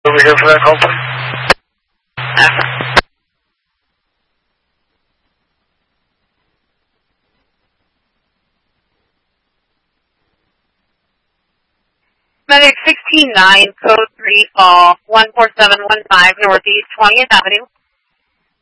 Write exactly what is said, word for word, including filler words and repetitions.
over here for that call, please. Okay. Medic sixteen nine, code three, call one four seven one five Northeast twentieth Avenue.